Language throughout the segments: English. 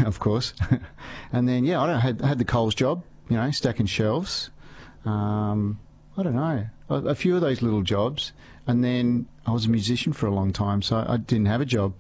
of course. And then, I had the Coles job, stacking shelves. I don't know, a few of those little jobs. And then I was a musician for a long time, so I didn't have a job.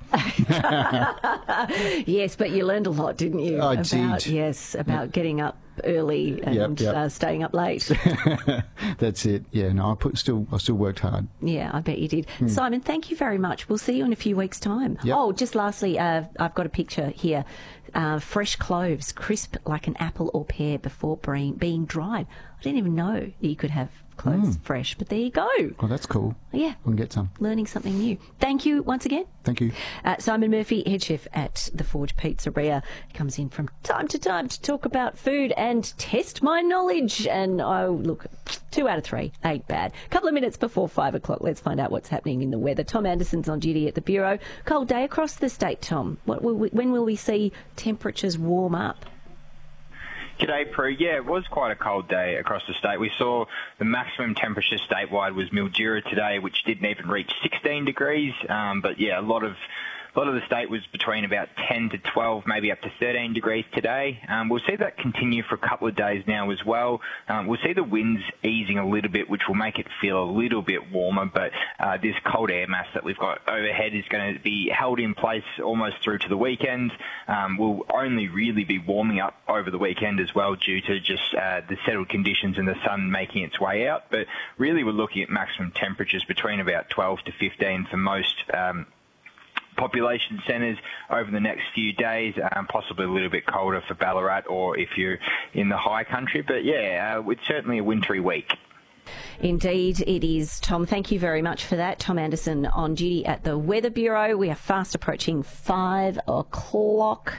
Yes, but you learned a lot, didn't you? I did. Yes, about getting up early and staying up late. That's it. Yeah, no, I still worked hard. Yeah, I bet you did. Simon, thank you very much. We'll see you in a few weeks' time. Yep. Oh, just lastly, I've got a picture here. Fresh cloves, crisp like an apple or pear before being dried. I didn't even know that you could have cloves fresh, but there you go. Oh, that's cool. Yeah. I can get some. Learning something new. Thank you once again. Thank you. Simon Murphy, head chef at the Forge Pizzeria, comes in from time to time to talk about food and test my knowledge. And look, 2 out of 3 ain't bad. A couple of minutes before 5 o'clock, let's find out what's happening in the weather. Tom Anderson's on duty at the Bureau. Cold day across the state, Tom. When will we see temperatures warm up? G'day, Prue. Yeah, it was quite a cold day across the state. We saw the maximum temperature statewide was Mildura today, which didn't even reach 16 degrees. But yeah, a lot of the state was between about 10 to 12, maybe up to 13 degrees today. We'll see that continue for a couple of days now as well. We'll see the winds easing a little bit, which will make it feel a little bit warmer, but this cold air mass that we've got overhead is going to be held in place almost through to the weekend. We'll only really be warming up over the weekend as well due to just the settled conditions and the sun making its way out. But really we're looking at maximum temperatures between about 12 to 15 for most population centres over the next few days, possibly a little bit colder for Ballarat or if you're in the high country. But yeah, it's certainly a wintry week. Indeed, it is, Tom. Thank you very much for that. Tom Anderson on duty at the Weather Bureau. We are fast approaching 5 o'clock.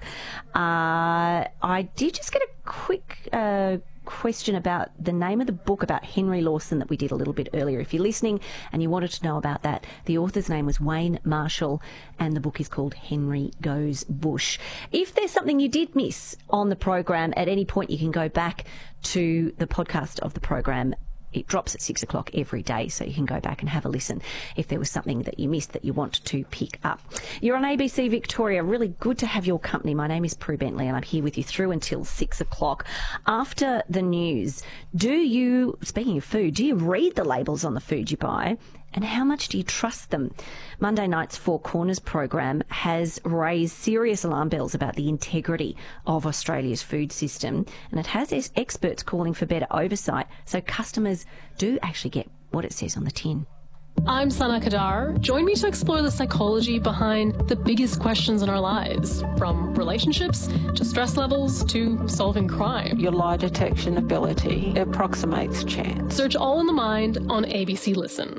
I did just get a quick question about the name of the book about Henry Lawson that we did a little bit earlier. If you're listening and you wanted to know about that, the author's name was Wayne Marshall and the book is called Henry Goes Bush. If there's something you did miss on the program at any point, you can go back to the podcast of the program. It drops at 6 o'clock every day, so you can go back and have a listen if there was something that you missed that you want to pick up. You're on ABC Victoria. Really good to have your company. My name is Prue Bentley, and I'm here with you through until 6 o'clock. After the news, speaking of food, do you read the labels on the food you buy? And how much do you trust them? Monday night's Four Corners program has raised serious alarm bells about the integrity of Australia's food system, and it has experts calling for better oversight so customers do actually get what it says on the tin. I'm Sana Kadar. Join me to explore the psychology behind the biggest questions in our lives, from relationships to stress levels to solving crime. Your lie detection ability approximates chance. Search All in the Mind on ABC Listen.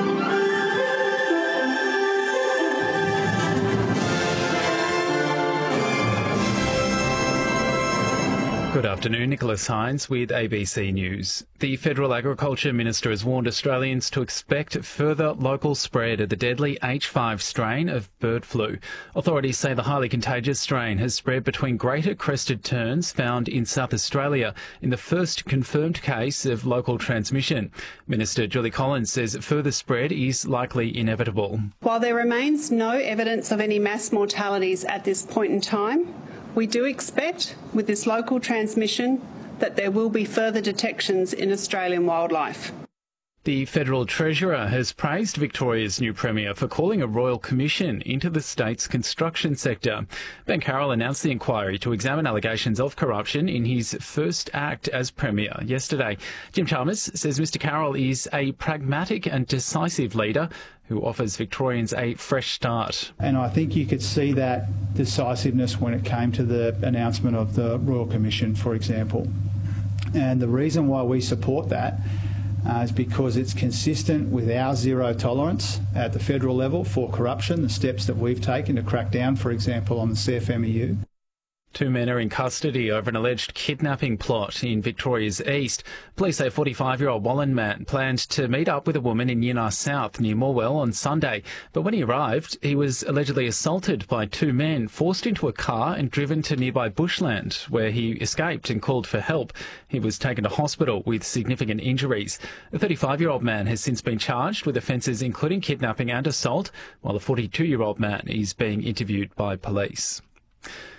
Good afternoon, Nicholas Hines with ABC News. The Federal Agriculture Minister has warned Australians to expect further local spread of the deadly H5 strain of bird flu. Authorities say the highly contagious strain has spread between greater crested terns found in South Australia in the first confirmed case of local transmission. Minister Julie Collins says further spread is likely inevitable. While there remains no evidence of any mass mortalities at this point in time, we do expect, with this local transmission, that there will be further detections in Australian wildlife. The Federal Treasurer has praised Victoria's new Premier for calling a royal commission into the state's construction sector. Ben Carroll announced the inquiry to examine allegations of corruption in his first act as Premier yesterday. Jim Chalmers says Mr Carroll is a pragmatic and decisive leader who offers Victorians a fresh start. And I think you could see that decisiveness when it came to the announcement of the Royal Commission, for example. And the reason why we support that is because it's consistent with our zero tolerance at the federal level for corruption, the steps that we've taken to crack down, for example, on the CFMEU. 2 men are in custody over an alleged kidnapping plot in Victoria's East. Police say a 45-year-old Wallen man planned to meet up with a woman in Yinarr South near Morwell on Sunday. But when he arrived, he was allegedly assaulted by 2 men, forced into a car and driven to nearby bushland, where he escaped and called for help. He was taken to hospital with significant injuries. The 35-year-old man has since been charged with offences including kidnapping and assault, while the 42-year-old man is being interviewed by police.